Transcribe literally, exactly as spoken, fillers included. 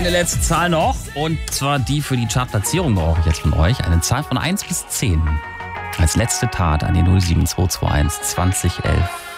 Eine letzte Zahl noch, und zwar die für die Chartplatzierung brauche ich jetzt von euch. Eine Zahl von eins bis zehn. Als letzte Tat an die null sieben zwei zwei eins zwanzig elf.